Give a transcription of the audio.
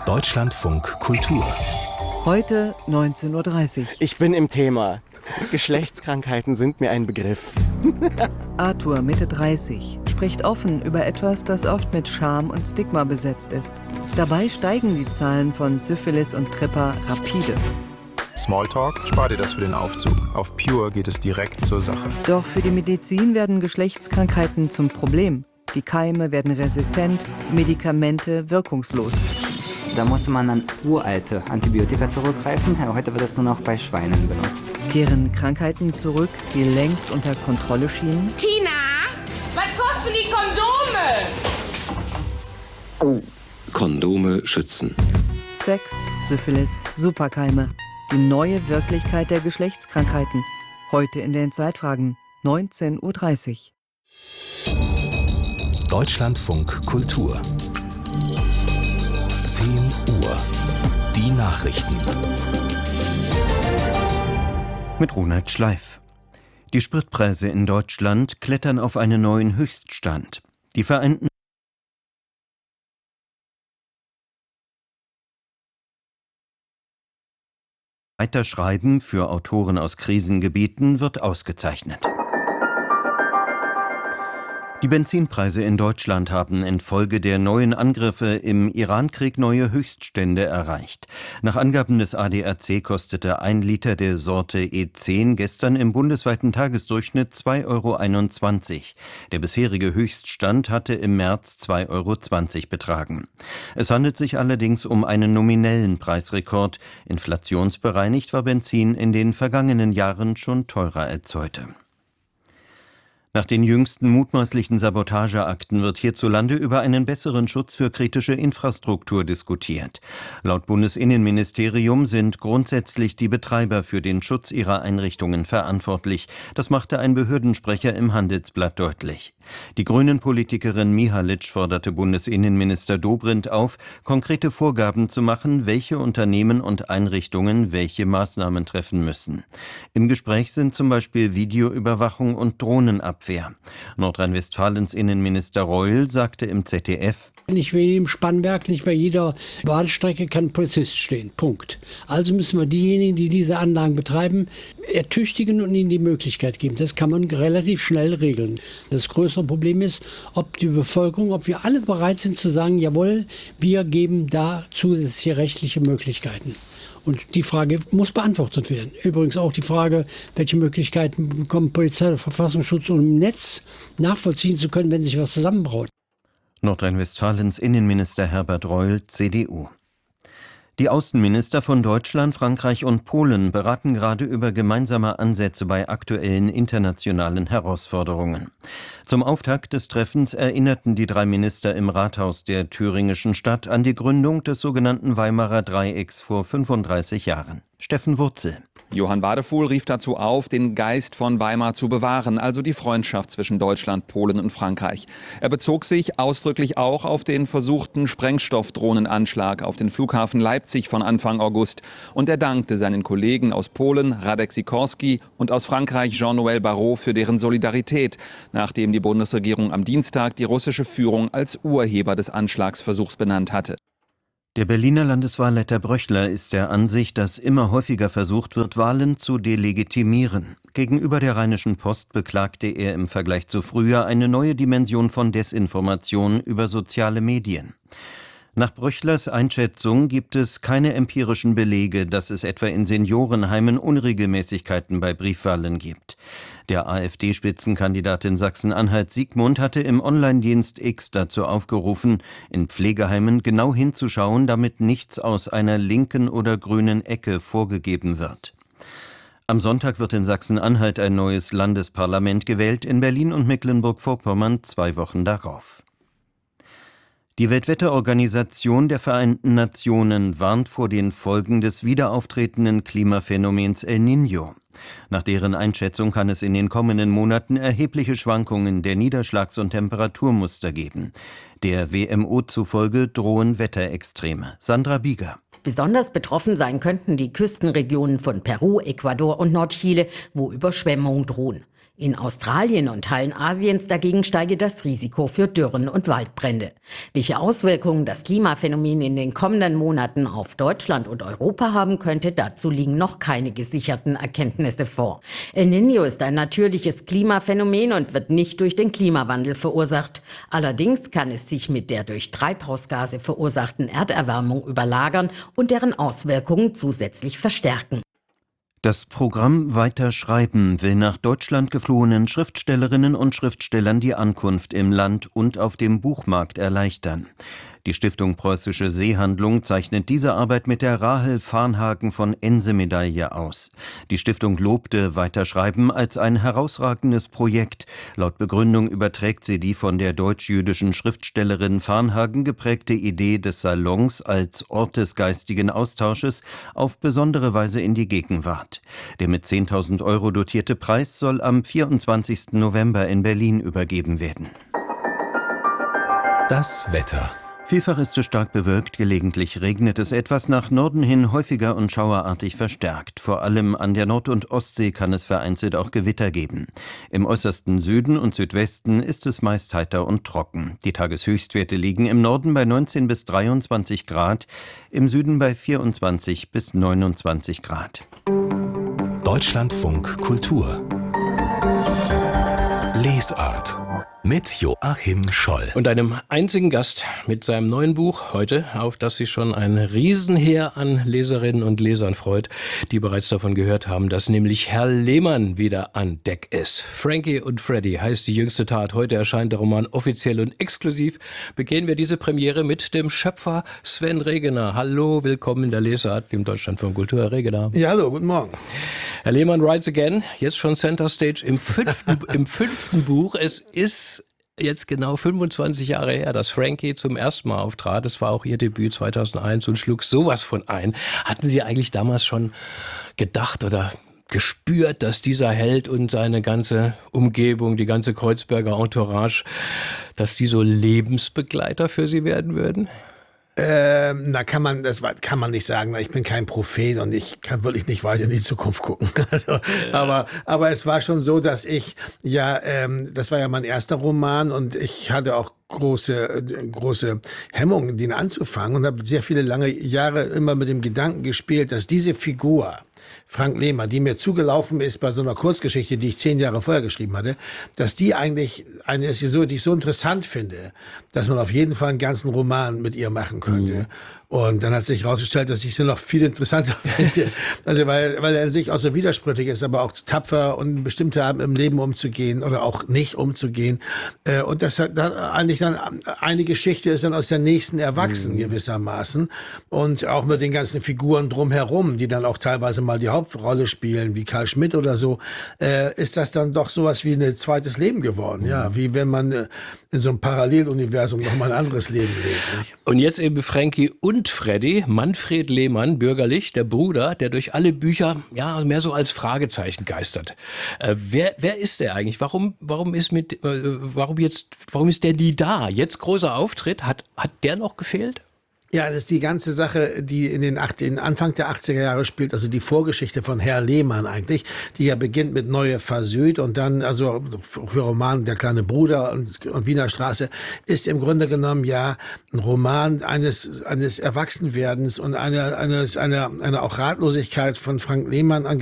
Deutschlandfunk Kultur. Heute 19:30 Uhr. Ich bin im Thema. Geschlechtskrankheiten sind mir ein Begriff. Arthur, Mitte 30, spricht offen über etwas, das oft mit Scham und Stigma besetzt ist. Dabei steigen die Zahlen von Syphilis und Tripper rapide. Smalltalk, spar dir das für den Aufzug. Auf Pure geht es direkt zur Sache. Doch für die Medizin werden Geschlechtskrankheiten zum Problem. Die Keime werden resistent, Medikamente wirkungslos. Da musste man an uralte Antibiotika zurückgreifen. Heute wird das nur noch bei Schweinen benutzt. Kehren Krankheiten zurück, die längst unter Kontrolle schienen? Tina, was kosten die Kondome? Kondome schützen. Sex, Syphilis, Superkeime. Die neue Wirklichkeit der Geschlechtskrankheiten. Heute in den Zeitfragen, 19:30 Uhr. Deutschlandfunk Kultur. 10 Uhr. Die Nachrichten. Mit Ronald Schleif. Die Spritpreise in Deutschland klettern auf einen neuen Höchststand. Die Vereinten Weiterschreiben für Autoren aus Krisengebieten wird ausgezeichnet. Die Benzinpreise in Deutschland haben infolge der neuen Angriffe im Irankrieg neue Höchststände erreicht. Nach Angaben des ADAC kostete 1 Liter der Sorte E10 gestern im bundesweiten Tagesdurchschnitt 2,21 €. Der bisherige Höchststand hatte im März 2,20 € betragen. Es handelt sich allerdings um einen nominellen Preisrekord. Inflationsbereinigt war Benzin in den vergangenen Jahren schon teurer als heute. Nach den jüngsten mutmaßlichen Sabotageakten wird hierzulande über einen besseren Schutz für kritische Infrastruktur diskutiert. Laut Bundesinnenministerium sind grundsätzlich die Betreiber für den Schutz ihrer Einrichtungen verantwortlich. Das machte ein Behördensprecher im Handelsblatt deutlich. Die Grünen-Politikerin Mihalic forderte Bundesinnenminister Dobrindt auf, konkrete Vorgaben zu machen, welche Unternehmen und Einrichtungen welche Maßnahmen treffen müssen. Im Gespräch sind zum Beispiel Videoüberwachung und Drohnenabwehr. Nordrhein-Westfalens Innenminister Reul sagte im ZDF: Nicht bei jedem Spannwerk, nicht bei jeder Bahnstrecke kann ein Polizist stehen. Punkt. Also müssen wir diejenigen, die diese Anlagen betreiben, ertüchtigen und ihnen die Möglichkeit geben. Das kann man relativ schnell regeln. Das größere Problem ist, ob die Bevölkerung, ob wir alle bereit sind zu sagen, jawohl, wir geben da zusätzliche rechtliche Möglichkeiten. Und die Frage muss beantwortet werden. Übrigens auch die Frage, welche Möglichkeiten bekommt Polizei oder Verfassungsschutz, um im Netz nachvollziehen zu können, wenn sich was zusammenbraut. Nordrhein-Westfalens Innenminister Herbert Reul, CDU. Die Außenminister von Deutschland, Frankreich und Polen beraten gerade über gemeinsame Ansätze bei aktuellen internationalen Herausforderungen. Zum Auftakt des Treffens erinnerten die 3 Minister im Rathaus der thüringischen Stadt an die Gründung des sogenannten Weimarer Dreiecks vor 35 Jahren. Steffen Wurzel. Johann Wadefuhl rief dazu auf, den Geist von Weimar zu bewahren, also die Freundschaft zwischen Deutschland, Polen und Frankreich. Er bezog sich ausdrücklich auch auf den versuchten Sprengstoffdrohnenanschlag auf den Flughafen Leipzig von Anfang August. Und er dankte seinen Kollegen aus Polen, Radek Sikorski, und aus Frankreich, Jean-Noël Barrot, für deren Solidarität, nachdem die Bundesregierung am Dienstag die russische Führung als Urheber des Anschlagsversuchs benannt hatte. Der Berliner Landeswahlleiter Bröchler ist der Ansicht, dass immer häufiger versucht wird, Wahlen zu delegitimieren. Gegenüber der Rheinischen Post beklagte er im Vergleich zu früher eine neue Dimension von Desinformation über soziale Medien. Nach Bröchlers Einschätzung gibt es keine empirischen Belege, dass es etwa in Seniorenheimen Unregelmäßigkeiten bei Briefwahlen gibt. Der AfD-Spitzenkandidat in Sachsen-Anhalt Siegmund hatte im Online-Dienst X dazu aufgerufen, in Pflegeheimen genau hinzuschauen, damit nichts aus einer linken oder grünen Ecke vorgegeben wird. Am Sonntag wird in Sachsen-Anhalt ein neues Landesparlament gewählt, in Berlin und Mecklenburg-Vorpommern 2 Wochen darauf. Die Weltwetterorganisation der Vereinten Nationen warnt vor den Folgen des wiederauftretenden Klimaphänomens El Niño. Nach deren Einschätzung kann es in den kommenden Monaten erhebliche Schwankungen der Niederschlags- und Temperaturmuster geben. Der WMO zufolge drohen Wetterextreme. Sandra Bieger. Besonders betroffen sein könnten die Küstenregionen von Peru, Ecuador und Nordchile, wo Überschwemmungen drohen. In Australien und Teilen Asiens dagegen steige das Risiko für Dürren und Waldbrände. Welche Auswirkungen das Klimaphänomen in den kommenden Monaten auf Deutschland und Europa haben könnte, dazu liegen noch keine gesicherten Erkenntnisse vor. El Niño ist ein natürliches Klimaphänomen und wird nicht durch den Klimawandel verursacht. Allerdings kann es sich mit der durch Treibhausgase verursachten Erderwärmung überlagern und deren Auswirkungen zusätzlich verstärken. Das Programm Weiter Schreiben will nach Deutschland geflohenen Schriftstellerinnen und Schriftstellern die Ankunft im Land und auf dem Buchmarkt erleichtern. Die Stiftung Preußische Seehandlung zeichnet diese Arbeit mit der Rahel Varnhagen von Ense-Medaille aus. Die Stiftung lobte Weiter Schreiben als ein herausragendes Projekt. Laut Begründung überträgt sie die von der deutsch-jüdischen Schriftstellerin Varnhagen geprägte Idee des Salons als Ort des geistigen Austausches auf besondere Weise in die Gegenwart. Der mit 10.000 € dotierte Preis soll am 24. November in Berlin übergeben werden. Das Wetter. Vielfach ist es stark bewölkt, gelegentlich regnet es etwas, nach Norden hin häufiger und schauerartig verstärkt. Vor allem an der Nord- und Ostsee kann es vereinzelt auch Gewitter geben. Im äußersten Süden und Südwesten ist es meist heiter und trocken. Die Tageshöchstwerte liegen im Norden bei 19 bis 23 Grad, im Süden bei 24 bis 29 Grad. Deutschlandfunk Kultur. Lesart mit Joachim Scholl. Und einem einzigen Gast mit seinem neuen Buch heute, auf das sich schon ein Riesenheer an Leserinnen und Lesern freut, die bereits davon gehört haben, dass nämlich Herr Lehmann wieder an Deck ist. Frankie und Freddy heißt die jüngste Tat. Heute erscheint der Roman offiziell und exklusiv. Beginnen wir diese Premiere mit dem Schöpfer Sven Regener. Hallo, willkommen in der Lesart, dem Deutschlandfunk Kultur. Herr Regener. Ja, hallo, guten Morgen. Herr Lehmann writes again, jetzt schon Center Stage im fünften Buch. Es ist jetzt genau 25 Jahre her, dass Frankie zum ersten Mal auftrat. Es war auch Ihr Debüt 2001 und schlug sowas von ein. Hatten Sie eigentlich damals schon gedacht oder gespürt, dass dieser Held und seine ganze Umgebung, die ganze Kreuzberger Entourage, dass die so Lebensbegleiter für Sie werden würden? Kann man nicht sagen. Ich bin kein Prophet und ich kann wirklich nicht weiter in die Zukunft gucken. Also, aber es war schon so, dass ich das war ja mein erster Roman und ich hatte auch große Hemmungen, den anzufangen und habe sehr viele lange Jahre immer mit dem Gedanken gespielt, dass diese Figur Frank Lehmann, die mir zugelaufen ist bei so einer Kurzgeschichte, die ich 10 Jahre vorher geschrieben hatte, dass die eigentlich eine ist, die ich so interessant finde, dass man auf jeden Fall einen ganzen Roman mit ihr machen könnte. Mhm. Und dann hat sich herausgestellt, dass ich sie noch viel interessanter finde. Also weil er in sich auch so widersprüchlich ist, aber auch tapfer und bestimmte haben im Leben umzugehen oder auch nicht umzugehen. Und das hat eigentlich dann eine Geschichte ist dann aus der nächsten erwachsen gewissermaßen. Und auch mit den ganzen Figuren drumherum, die dann auch teilweise mal die Hauptrolle spielen, wie Karl Schmidt oder so, ist das dann doch sowas wie ein zweites Leben geworden. Ja, wie wenn man in so einem Paralleluniversum noch mal ein anderes Leben lebt. Nicht? Und jetzt eben Frankie und Freddy, Manfred Lehmann, bürgerlich, der Bruder, der durch alle Bücher mehr so als Fragezeichen geistert. Wer ist der eigentlich? Warum ist der nie da? Jetzt großer Auftritt, hat der noch gefehlt? Ja, das ist die ganze Sache, die in Anfang der 80er Jahre spielt, also die Vorgeschichte von Herr Lehmann eigentlich, die ja beginnt mit Neue Versöhnt und dann, also für Roman Der kleine Bruder und Wiener Straße, ist im Grunde genommen ja ein Roman eines Erwachsenwerdens und einer auch Ratlosigkeit von Frank Lehmann